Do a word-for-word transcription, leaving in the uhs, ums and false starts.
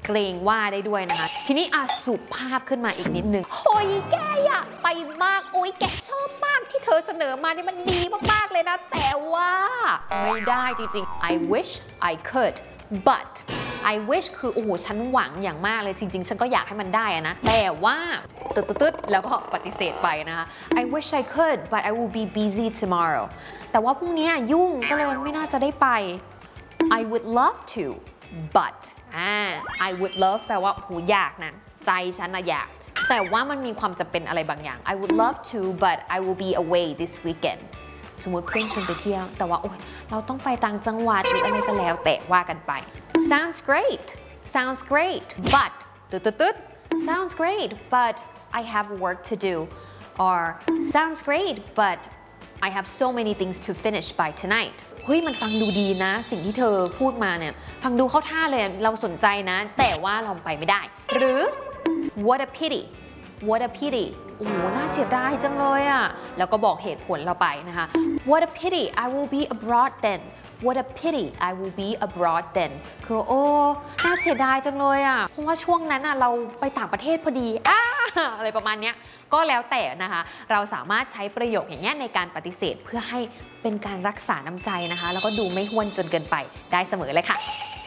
เกรงว่าได้ด้วยนะคะทีนี้อาสุภาพขึ้นมาอีกนิดนึงโอ้ยแกอยากไปมากโอ้ยแกชอบมากที่เธอเสนอมานี่มันดีมากๆเลยนะแต่ว่าไม่ได้จริงๆ I wish I could but I wish คือโอ้โหฉันหวังอย่างมากเลยจริงๆฉันก็อยากให้มันได้นะแต่ว่าตึ๊ดๆแล้วก็ปฏิเสธไปนะคะ I wish I could but I will be busy tomorrow แต่ว่าพรุ่งนี้ยุ่งก็เลยไม่น่าจะได้ไป I would love to but อ่า I would love แปลว่าโหอยากนะใจฉันนะอยากแต่ว่ามันมีความจำเป็นอะไรบางอย่าง I would love to but I will be away this weekend สมมติเพื่อนชวนไปเที่ยวแต่ว่าโอ๊ยเราต้องไปต่างจังหวัดหรืออะไรก็แล้วแต่ว่ากันไป sounds great sounds great but ตึ๊ดตึ๊ด sounds great but I have work to do or sounds great but I have so many things to finish by tonight เฮ้ยมันฟังดูดีนะสิ่งที่เธอพูดมาเนี่ยฟังดูเข้าท่าเลยเราสนใจนะแต่ว่าเราไปไม่ได้หรือ what a pity what a pity โอ้โหน่าเสียดายจังเลยอ่ะแล้วก็บอกเหตุผลเราไปนะคะ what a pity I will be abroad then what a pity I will be abroad then คือโอ้น่าเสียดายจังเลยอ่ะเพราะว่าช่วงนั้นอ่ะเราไปต่างประเทศพอดีอ่าอะไรประมาณเนี้ยก็แล้วแต่นะคะเราสามารถใช้ประโยคอย่างเงี้ยในการปฏิเสธเพื่อให้เป็นการรักษาน้ำใจนะคะแล้วก็ดูไม่ห้วนจนเกินไปได้เสมอเลยค่ะ